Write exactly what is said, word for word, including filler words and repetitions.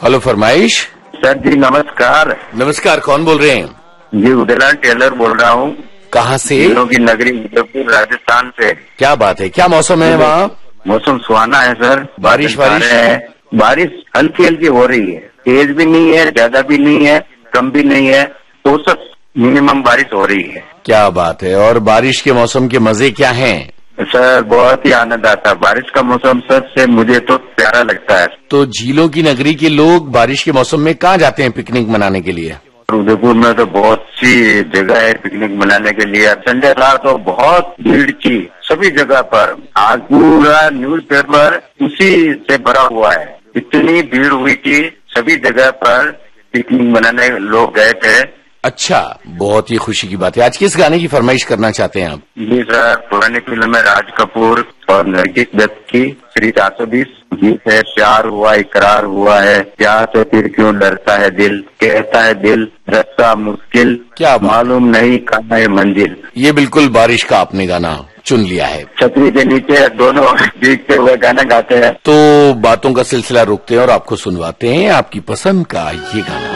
Hello, फरमाइश। Sir जी नमस्कार। नमस्कार, कौन बोल रहे हैं? जी उदयलाल टेलर बोल रहा हूँ। कहाँ से? झीलों की नगरी उदयपुर, राजस्थान से। क्या बात है, क्या मौसम है वहाँ? मौसम सुहाना है सर। बारिश बारिश है, बारिश हल्की हल्की हो रही है, तेज भी नहीं है, ज्यादा भी नहीं है, कम भी नहीं है, औसत मिनिमम बारिश हो रही है। क्या बात है। और बारिश के मौसम के मजे क्या हैं? सर बहुत ही आनंद आता है बारिश का मौसम, सबसे मुझे तो प्यारा लगता है। तो झीलों की नगरी के लोग बारिश के मौसम में कहाँ जाते हैं पिकनिक मनाने के लिए? उदयपुर में तो बहुत सी जगह है पिकनिक मनाने के लिए। संडे रात तो बहुत भीड़ थी सभी जगह पर। आज पूरा न्यूज़पेपर उसी से भरा हुआ है, इतनी भीड़ हुई थी सभी जगह पर। पिकनिक मनाने लोग गए थे। अच्छा, बहुत ही खुशी की बात है। आज किस गाने की फरमाइश करना चाहते हैं आप? जी सर, पुरानी फिल्म है राज कपूर और नरगिस दत्त की, श्री चार सौ बीस गीत है। प्यार हुआ इकरार हुआ है, प्यार से फिर क्यों डरता है दिल, कहता है दिल रास्ता मुश्किल, क्या मालूम नहीं कहाँ है मंजिल। ये बिल्कुल बारिश का आपने गाना चुन लिया है। छतरी के नीचे दोनों भीगते हुए गाना गाते हैं। तो बातों का सिलसिला रोकते हैं और आपको सुनवाते हैं आपकी पसंद का ये गाना।